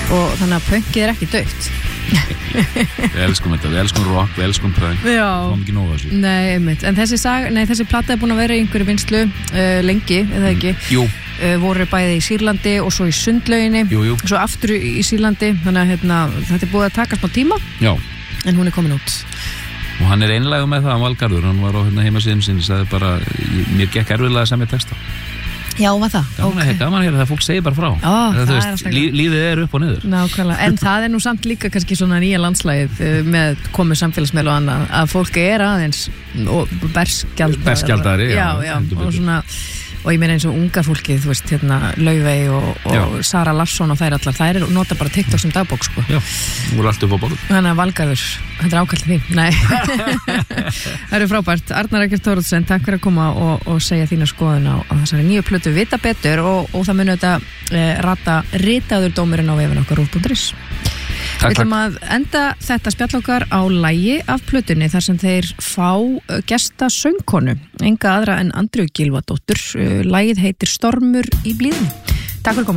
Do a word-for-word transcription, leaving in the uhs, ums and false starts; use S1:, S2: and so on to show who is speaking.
S1: og þannig að pönkið er ekki dautt.
S2: Við elskum þetta, við elskum rock, við elskum punk.
S1: Já.
S2: Það var mikið nóg þessu.
S1: Nei, einmitt. En þessi, sag, nei, þessi plata er búin að vera í einhverju vinslu uh, lengi, eða ekki?
S2: Mm. Jú.
S1: Uh, voru bæði í Sýrlandi og svo í Sundlauginni.
S2: Jú, jú.
S1: Svo aftur í Sýrlandi, þannig að hérna, þetta er búið að taka smá tíma.
S2: Já.
S1: En hún er komin út.
S2: Og hann er einlægur með það, hann Valgarður, hann var á hérna, heimasíðum sinni, sagði bara, mér gekk erfiðlega að semja texta.
S1: Já, var það?
S2: Gaman, okay. gaman að heyra það, fólk segir bara frá.
S1: Ó, það
S2: það
S1: er
S2: veist,
S1: alltaf
S2: lí, lífið er upp og niður.
S1: Nákvæmlega, en það er nú samt líka kannski svona nýja landslægið með komið samfélagsmiðl og annað, að fólk er aðeins og berskjaldari.
S2: Berskjaldari, já.
S1: Já, já, og svona... Og ég meina eins og ungar fólkið, þú veist, hérna Laufey og, og Sara Larsson og þær allar, þær nota bara TikTok sem dagbók, sko.
S2: Já, hún er allt upp á borð.
S1: Þannig að Valgarður, þetta er ákallið því. Nei, það eru frábært. Arnar Eggert Thoroddsen, takk fyrir að koma og, og segja þína skoðun á, á þessari nýju plötu Vita betur og, og það muni þetta eh, rata ritaður dómurinn á vefinn okkar rúv.is. Við ætlum að enda þetta spjall okkar á lagi af plötunni þar sem þeir fá gesta söngkonu, enga aðra en Andreu Gylfadóttur. Lagið heitir Stormur í blíðunni. Takk fyrir að koma.